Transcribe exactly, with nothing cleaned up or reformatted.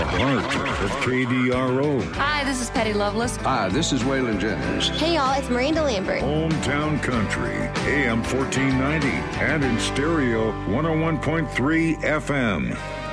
heart of K D R O. Hi, this is Patty Loveless. Hi, this is Waylon Jennings. Hey, y'all, it's Miranda Lambert. Hometown Country, A M fourteen ninety, and in stereo, one oh one point three F M.